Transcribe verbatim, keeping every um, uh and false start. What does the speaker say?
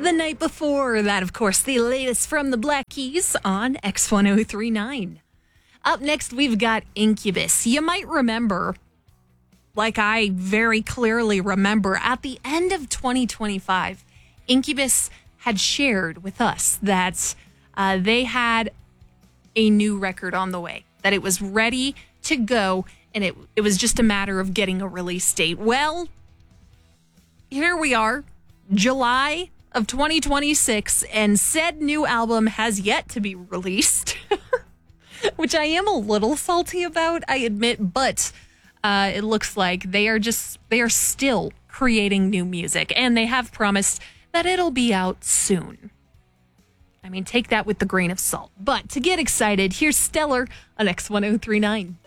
The night before that, of course, the latest from the Black Keys on X ten thirty-nine. Up next, we've got Incubus. You might remember, like I very clearly remember, at the end of twenty twenty-five, Incubus had shared with us that uh, they had a new record on the way, that it was ready to go, and it, it was just a matter of getting a release date. Well, here we are, July of twenty twenty-six, and said new album has yet to be released, which I am a little salty about, I admit, but uh, it looks like they are just, they are still creating new music, and they have promised that it'll be out soon. I mean, take that with the grain of salt. But to get excited, here's Stellar on X ten thirty-nine.